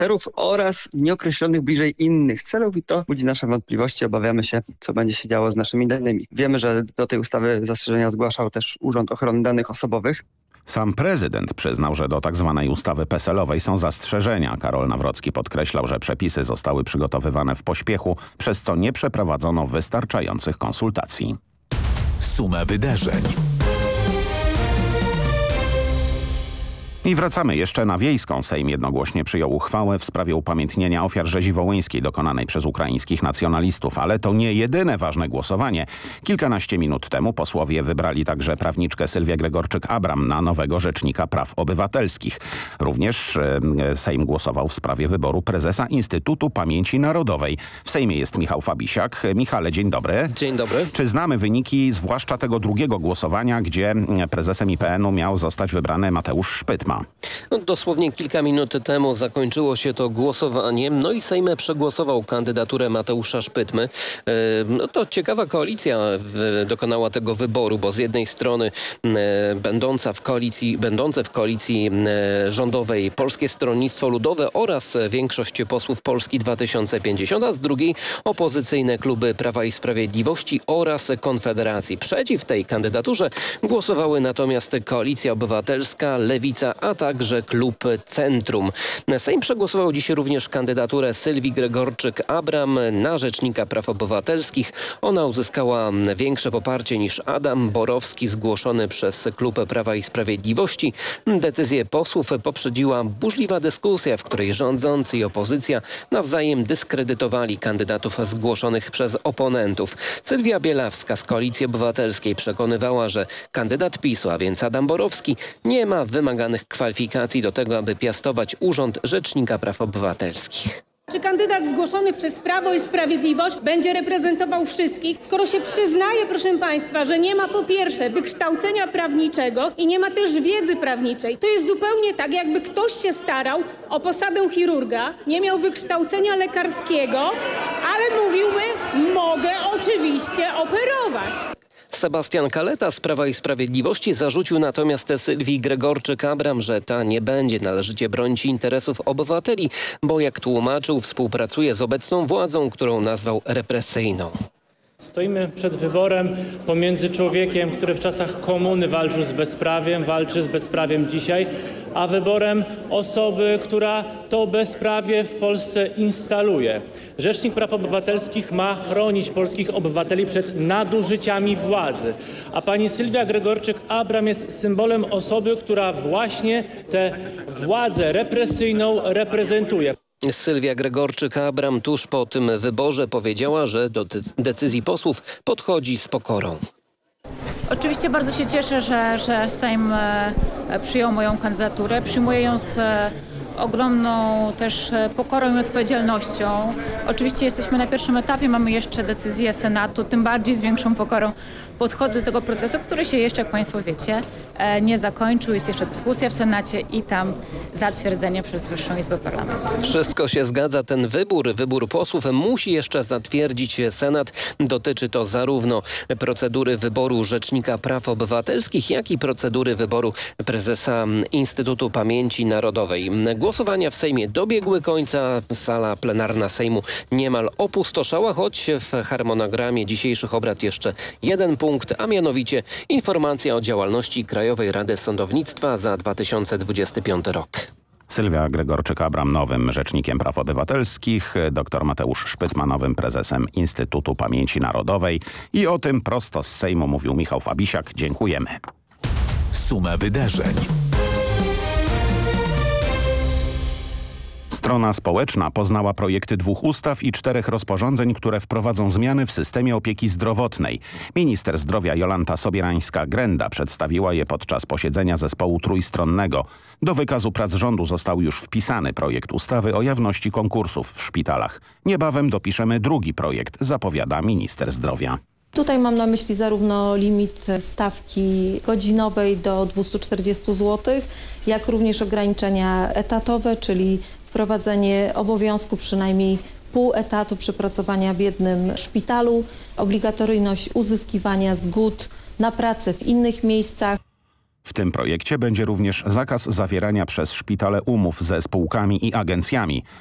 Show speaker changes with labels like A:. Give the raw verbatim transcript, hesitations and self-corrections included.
A: bohaterów oraz nieokreślonych bliżej innych celów i to budzi nasze wątpliwości. Obawiamy się, co będzie się działo z naszymi danymi. Wiemy, że do tej ustawy zastrzeżenia zgłaszał też Urząd Ochrony Danych Osobowych.
B: Sam prezydent przyznał, że do tzw. ustawy peselowej są zastrzeżenia. Karol Nawrocki podkreślał, że przepisy zostały przygotowywane w pośpiechu, przez co nie przeprowadzono wystarczających konsultacji.
C: Suma wydarzeń.
B: I wracamy jeszcze na Wiejską. Sejm jednogłośnie przyjął uchwałę w sprawie upamiętnienia ofiar rzezi wołyńskiej dokonanej przez ukraińskich nacjonalistów. Ale to nie jedyne ważne głosowanie. Kilkanaście minut temu posłowie wybrali także prawniczkę Sylwię Gregorczyk-Abram na nowego Rzecznika Praw Obywatelskich. Również e, Sejm głosował w sprawie wyboru prezesa Instytutu Pamięci Narodowej. W Sejmie jest Michał Fabisiak. Michale, dzień dobry.
D: Dzień dobry.
B: Czy znamy wyniki, zwłaszcza tego drugiego głosowania, gdzie prezesem I P N-u miał zostać wybrany Mateusz Szpytma?
D: No, dosłownie kilka minut temu zakończyło się to głosowanie, no i Sejm przegłosował kandydaturę Mateusza Szpytmy. E, no to ciekawa koalicja w, dokonała tego wyboru, bo z jednej strony e, będąca w koalicji, będące w koalicji e, rządowej Polskie Stronnictwo Ludowe oraz większość posłów Polski dwa tysiące pięćdziesiąt, a z drugiej opozycyjne kluby Prawa i Sprawiedliwości oraz Konfederacji. Przeciw tej kandydaturze głosowały natomiast Koalicja Obywatelska, Lewica, a także klub Centrum. Sejm przegłosował dziś również kandydaturę Sylwii Gregorczyk-Abram na Rzecznika Praw Obywatelskich. Ona uzyskała większe poparcie niż Adam Borowski zgłoszony przez klub Prawa i Sprawiedliwości. Decyzję posłów poprzedziła burzliwa dyskusja, w której rządzący i opozycja nawzajem dyskredytowali kandydatów zgłoszonych przez oponentów. Sylwia Bielawska z Koalicji Obywatelskiej przekonywała, że kandydat PiS-u, a więc Adam Borowski, nie ma wymaganych kwalifikacji do tego, aby piastować urząd Rzecznika Praw Obywatelskich.
E: Czy kandydat zgłoszony przez Prawo i Sprawiedliwość będzie reprezentował wszystkich, skoro się przyznaje, proszę państwa, że nie ma po pierwsze wykształcenia prawniczego i nie ma też wiedzy prawniczej. To jest zupełnie tak, jakby ktoś się starał o posadę chirurga, nie miał wykształcenia lekarskiego, ale mówiłby, mogę oczywiście operować.
D: Sebastian Kaleta z Prawa i Sprawiedliwości zarzucił natomiast Sylwii Gregorczyk-Abram, że ta nie będzie należycie bronić interesów obywateli, bo jak tłumaczył, współpracuje z obecną władzą, którą nazwał represyjną.
F: Stoimy przed wyborem pomiędzy człowiekiem, który w czasach komuny walczył z bezprawiem, walczy z bezprawiem dzisiaj, a wyborem osoby, która to bezprawie w Polsce instaluje. Rzecznik Praw Obywatelskich ma chronić polskich obywateli przed nadużyciami władzy, a pani Sylwia Gregorczyk-Abram jest symbolem osoby, która właśnie tę władzę represyjną reprezentuje.
D: Sylwia Gregorczyk-Abram tuż po tym wyborze powiedziała, że do decyzji posłów podchodzi z pokorą.
G: Oczywiście bardzo się cieszę, że, że Sejm przyjął moją kandydaturę. Przyjmuję ją z ogromną też pokorą i odpowiedzialnością. Oczywiście jesteśmy na pierwszym etapie, mamy jeszcze decyzję Senatu, tym bardziej z większą pokorą podchodzę do tego procesu, który się jeszcze, jak państwo wiecie, nie zakończył. Jest jeszcze dyskusja w Senacie i tam zatwierdzenie przez Wyższą Izbę Parlamentu.
D: Wszystko się zgadza. Ten wybór, wybór posłów musi jeszcze zatwierdzić Senat. Dotyczy to zarówno procedury wyboru Rzecznika Praw Obywatelskich, jak i procedury wyboru prezesa Instytutu Pamięci Narodowej. Głosowania w Sejmie dobiegły końca. Sala plenarna Sejmu niemal opustoszała, choć w harmonogramie dzisiejszych obrad jeszcze jeden punkt, a mianowicie informacja o działalności Krajowej Rady Sądownictwa za dwa tysiące dwudziesty piąty rok.
B: Sylwia Gregorczyk-Abram nowym Rzecznikiem Praw Obywatelskich, dr Mateusz Szpytma nowym prezesem Instytutu Pamięci Narodowej. I o tym prosto z Sejmu mówił Michał Fabisiak. Dziękujemy.
C: Suma wydarzeń.
B: Strona społeczna poznała projekty dwóch ustaw i czterech rozporządzeń, które wprowadzą zmiany w systemie opieki zdrowotnej. Minister zdrowia Jolanta Sobierańska-Grenda przedstawiła je podczas posiedzenia zespołu trójstronnego. Do wykazu prac rządu został już wpisany projekt ustawy o jawności konkursów w szpitalach. Niebawem dopiszemy drugi projekt, zapowiada minister zdrowia.
H: Tutaj mam na myśli zarówno limit stawki godzinowej do dwieście czterdzieści złotych, jak również ograniczenia etatowe, czyli wprowadzenie obowiązku przynajmniej pół etatu przepracowania w jednym szpitalu, obligatoryjność uzyskiwania zgód na pracę w innych miejscach.
B: W W tym projekcie będzie również zakaz zawierania przez szpitale umów ze spółkami i agencjami.